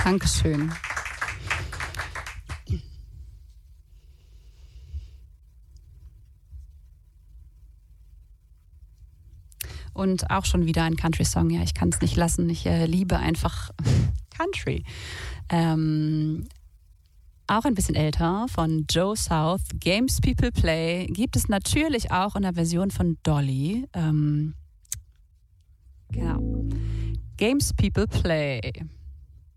Dankeschön. Und auch schon wieder ein Country-Song. Ja, ich kann es nicht lassen. Ich liebe einfach Country. Auch ein bisschen älter, von Joe South, Games People Play, gibt es natürlich auch in der Version von Dolly. Genau. Games People Play.